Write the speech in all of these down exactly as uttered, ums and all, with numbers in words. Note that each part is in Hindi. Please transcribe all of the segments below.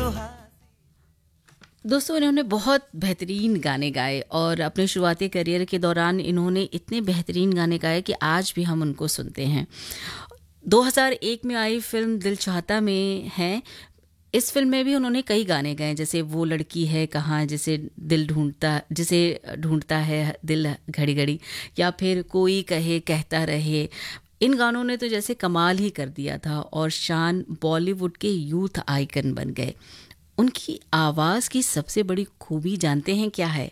दोस्तों, इन्होंने बहुत बेहतरीन गाने गाए और अपने शुरुआती करियर के दौरान इन्होंने इतने बेहतरीन गाने गाए कि आज भी हम उनको सुनते हैं। दो हज़ार एक में आई फिल्म दिल चाहता में हैं। इस फिल्म में भी उन्होंने कई गाने गाए, जैसे वो लड़की है कहाँ, जिसे दिल ढूंढता जिसे ढूंढता है दिल घड़ी घड़ी, या फिर कोई कहे कहता रहे। इन गानों ने तो जैसे कमाल ही कर दिया था और शान बॉलीवुड के यूथ आइकन बन गए। उनकी आवाज़ की सबसे बड़ी खूबी जानते हैं क्या है?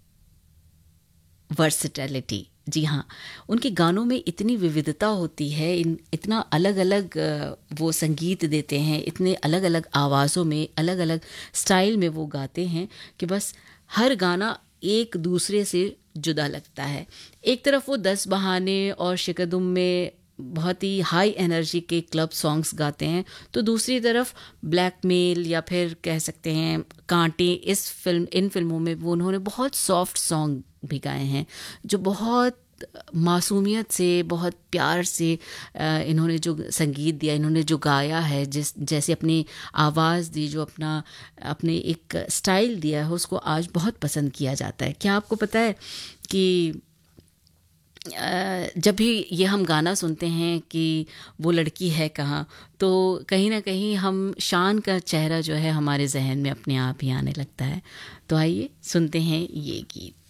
वर्सेटैलिटी। जी हाँ, उनके गानों में इतनी विविधता होती है, इन इतना अलग अलग वो संगीत देते हैं, इतने अलग अलग आवाज़ों में, अलग अलग स्टाइल में वो गाते हैं कि बस हर गाना एक दूसरे से जुदा लगता है। एक तरफ वो दस बहाने और शिकदुम में बहुत ही हाई एनर्जी के क्लब सॉन्ग्स गाते हैं, तो दूसरी तरफ ब्लैकमेल या फिर कह सकते हैं कांटे, इस फिल्म इन फिल्मों में वो उन्होंने बहुत सॉफ्ट सॉन्ग भी गाए हैं जो बहुत मासूमियत से, बहुत प्यार से इन्होंने जो संगीत दिया, इन्होंने जो गाया है, जिस जैसे अपनी आवाज़ दी, जो अपना अपने एक स्टाइल दिया है, उसको आज बहुत पसंद किया जाता है। क्या आपको पता है कि जब भी ये हम गाना सुनते हैं कि वो लड़की है कहाँ, तो कहीं ना कहीं हम शान का चेहरा जो है हमारे जहन में अपने आप ही आने लगता है। तो आइए सुनते हैं ये गीत।